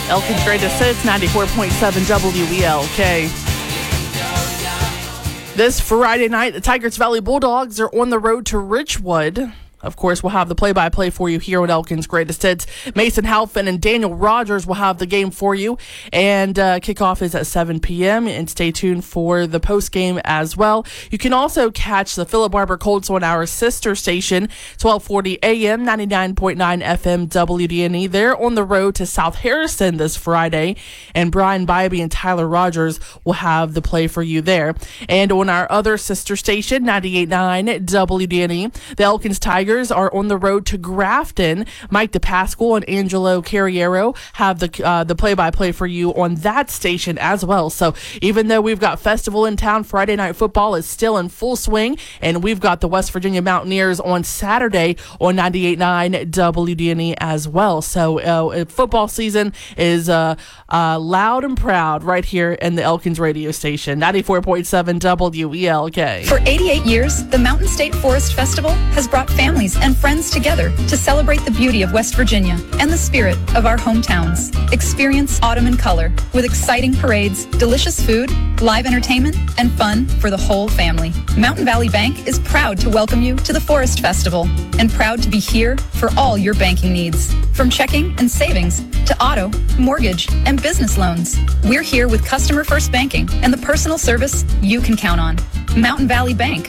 Elkins Greatest Hits, 94.7 WELK. This Friday night, the Tigers Valley Bulldogs are on the road to Richwood. Of course, we'll have the play-by-play for you here on Elkins Greatest Hits. Mason Halfin and Daniel Rogers will have the game for you. And kickoff is at 7 p.m. And stay tuned for the post-game as well. You can also catch the Philip Barber Colts on our sister station, 1240 a.m., 99.9 FM WDNE. They're on the road to South Harrison this Friday. And Brian Bybee and Tyler Rogers will have the play for you there. And on our other sister station, 98.9 WDNE, the Elkins Tigers are on the road to Grafton. Mike DePascal and Angelo Carriero have the play-by-play for you on that station as well. So even though we've got festival in town, Friday Night Football is still in full swing, and we've got the West Virginia Mountaineers on Saturday on 98.9 WDNE as well. So football season is loud and proud right here in the Elkins radio station, 94.7 WELK. For 88 years, the Mountain State Forest Festival has brought families and friends together to celebrate the beauty of West Virginia and the spirit of our hometowns. Experience autumn in color with exciting parades, delicious food, live entertainment, and fun for the whole family. Mountain Valley Bank is proud to welcome you to the Forest Festival and proud to be here for all your banking needs. From checking and savings to auto, mortgage, and business loans, we're here with customer first banking and the personal service you can count on. Mountain Valley Bank.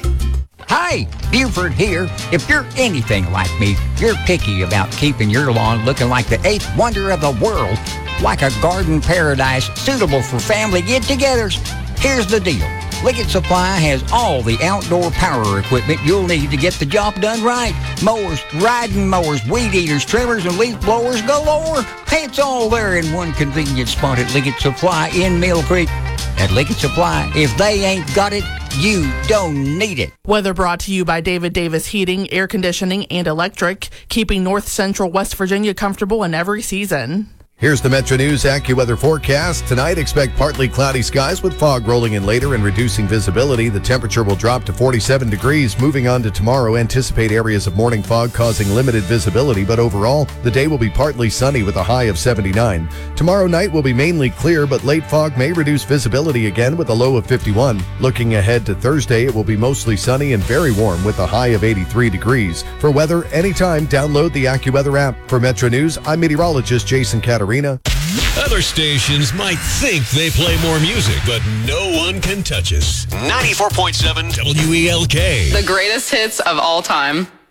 Hi, Buford here. If you're anything like me, you're picky about keeping your lawn looking like the eighth wonder of the world, like a garden paradise suitable for family get-togethers. Here's the deal. Liggett Supply has all the outdoor power equipment you'll need to get the job done right. Mowers, riding mowers, weed eaters, trimmers, and leaf blowers galore. It's all there in one convenient spot at Liggett Supply in Mill Creek. At Liggett Supply, if they ain't got it, you don't need it. Weather brought to you by David Davis Heating, Air Conditioning, and Electric, keeping North Central West Virginia comfortable in every season. Here's the Metro News AccuWeather forecast. Tonight, expect partly cloudy skies with fog rolling in later and reducing visibility. The temperature will drop to 47 degrees. Moving on to tomorrow, anticipate areas of morning fog causing limited visibility, but overall, the day will be partly sunny with a high of 79. Tomorrow night will be mainly clear, but late fog may reduce visibility again with a low of 51. Looking ahead to Thursday, it will be mostly sunny and very warm with a high of 83 degrees. For weather, anytime, download the AccuWeather app. For Metro News, I'm meteorologist Jason Catarina. Other stations might think they play more music, but no one can touch us. 94.7 WELK. The greatest hits of all time.